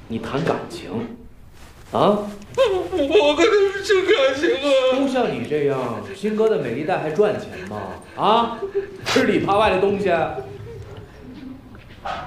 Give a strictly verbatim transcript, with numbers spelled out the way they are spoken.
你谈感情，啊？ 我跟他们生感情啊！ 都像你这样，新哥的美丽蛋还赚钱吗？啊？吃里扒外的东西，